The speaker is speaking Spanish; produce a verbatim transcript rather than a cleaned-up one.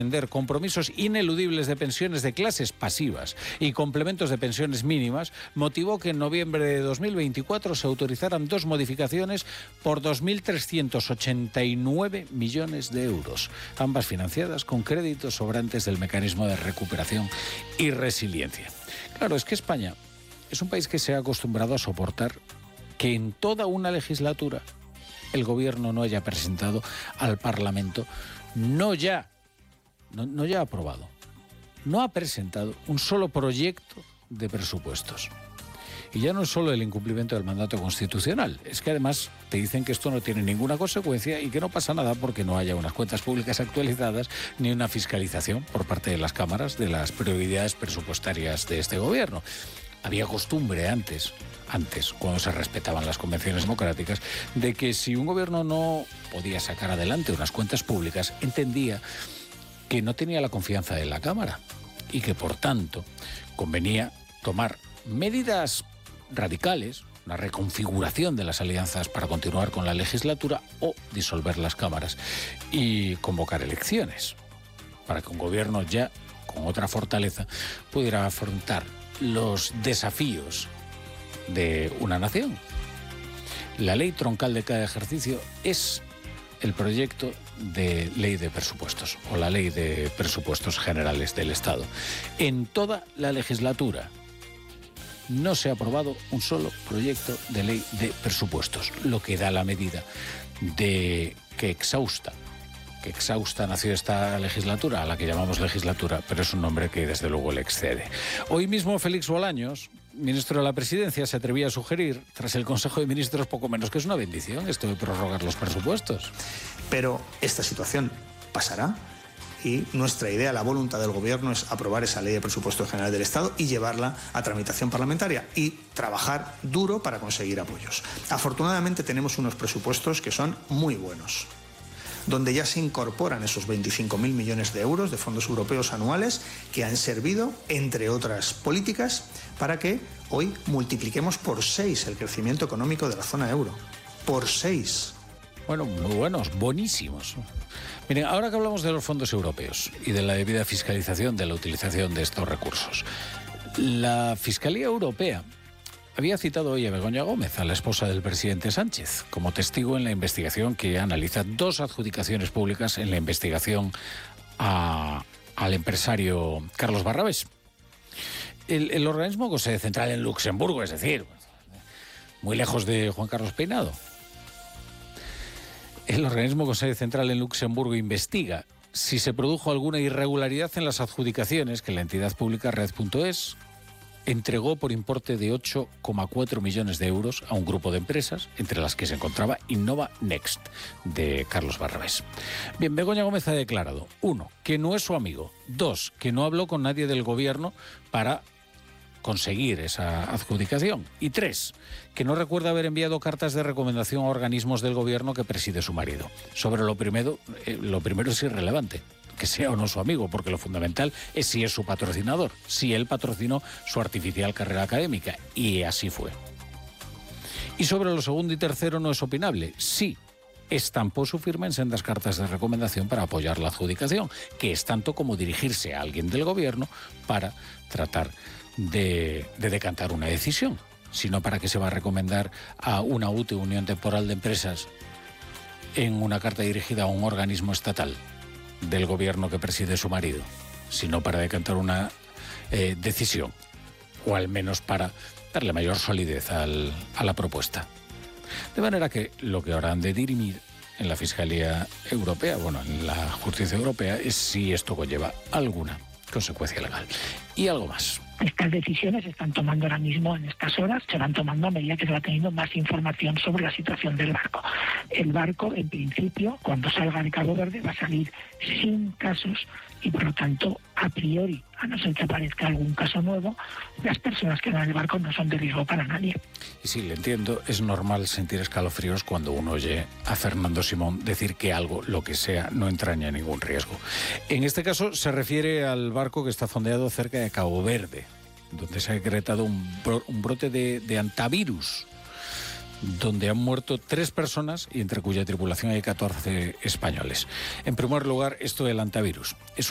compromisos ineludibles de pensiones de clases pasivas y complementos de pensiones mínimas, motivó que en noviembre de dos mil veinticuatro se autorizaran dos modificaciones por dos mil trescientos ochenta y nueve millones de euros, ambas financiadas con créditos sobrantes del mecanismo de recuperación y resiliencia. Claro, es que España es un país que se ha acostumbrado a soportar que en toda una legislatura el gobierno no haya presentado al Parlamento, no ya No, no ya ha aprobado, no ha presentado un solo proyecto de presupuestos. Y ya no es solo el incumplimiento del mandato constitucional, es que además te dicen que esto no tiene ninguna consecuencia y que no pasa nada porque no haya unas cuentas públicas actualizadas ni una fiscalización por parte de las cámaras de las prioridades presupuestarias de este gobierno. Había costumbre antes, antes, cuando se respetaban las convenciones democráticas, de que si un gobierno no podía sacar adelante unas cuentas públicas, entendía que no tenía la confianza de la Cámara y que, por tanto, convenía tomar medidas radicales, una reconfiguración de las alianzas para continuar con la legislatura o disolver las cámaras y convocar elecciones para que un gobierno ya con otra fortaleza pudiera afrontar los desafíos de una nación. La ley troncal de cada ejercicio es el proyecto de ley de presupuestos o la ley de presupuestos generales del Estado. En toda la legislatura no se ha aprobado un solo proyecto de ley de presupuestos, lo que da la medida de que exhausta, que exhausta nació esta legislatura, a la que llamamos legislatura, pero es un nombre que desde luego le excede. Hoy mismo Félix Bolaños, ministro de la Presidencia, se atrevía a sugerir, tras el Consejo de Ministros, poco menos que es una bendición esto de prorrogar los presupuestos. Pero esta situación pasará y nuestra idea, la voluntad del Gobierno es aprobar esa ley de presupuesto general del Estado y llevarla a tramitación parlamentaria y trabajar duro para conseguir apoyos. Afortunadamente tenemos unos presupuestos que son muy buenos, donde ya se incorporan esos veinticinco mil millones de euros de fondos europeos anuales que han servido, entre otras políticas, para que hoy multipliquemos por seis el crecimiento económico de la zona euro. Por seis. Bueno, muy buenos, buenísimos. Miren, ahora que hablamos de los fondos europeos y de la debida fiscalización de la utilización de estos recursos, la Fiscalía Europea había citado hoy a Begoña Gómez, a la esposa del presidente Sánchez, como testigo en la investigación que analiza dos adjudicaciones públicas en la investigación a, al empresario Carlos Barrabés. El, el organismo con sede central en Luxemburgo, es decir, muy lejos de Juan Carlos Peinado. El organismo con sede central en Luxemburgo investiga si se produjo alguna irregularidad en las adjudicaciones que la entidad pública Red punto es entregó por importe de ocho coma cuatro millones de euros a un grupo de empresas, entre las que se encontraba Innova Next, de Carlos Barrabés. Bien, Begoña Gómez ha declarado, uno, que no es su amigo, dos, que no habló con nadie del gobierno para conseguir esa adjudicación, y tres, que no recuerda haber enviado cartas de recomendación a organismos del gobierno que preside su marido. Sobre lo primero, eh, lo primero es irrelevante, que sea o no su amigo, porque lo fundamental es si es su patrocinador, si él patrocinó su artificial carrera académica, y así fue. Y sobre lo segundo y tercero no es opinable, sí, estampó su firma en sendas cartas de recomendación para apoyar la adjudicación, que es tanto como dirigirse a alguien del gobierno para tratar de, de decantar una decisión, sino para qué se va a recomendar a una U T E, Unión Temporal de Empresas, en una carta dirigida a un organismo estatal del gobierno que preside su marido, sino para decantar una eh, decisión, o al menos para darle mayor solidez al, a la propuesta. De manera que lo que ahora han de dirimir en la Fiscalía Europea, bueno, en la Justicia Europea, es si esto conlleva alguna consecuencia legal. Y algo más. Estas decisiones se están tomando ahora mismo en estas horas, se van tomando a medida que se va teniendo más información sobre la situación del barco. El barco, en principio, cuando salga de Cabo Verde, va a salir sin casos y, por lo tanto, a priori, a no ser que aparezca algún caso nuevo, las personas que van en el barco no son de riesgo para nadie. Y sí, le entiendo, es normal sentir escalofríos cuando uno oye a Fernando Simón decir que algo, lo que sea, no entraña ningún riesgo. En este caso se refiere al barco que está fondeado cerca de Cabo Verde, donde se ha decretado un, bro, un brote de, de antivirus, donde han muerto tres personas y entre cuya tripulación hay catorce españoles. En primer lugar, esto del antivirus. Es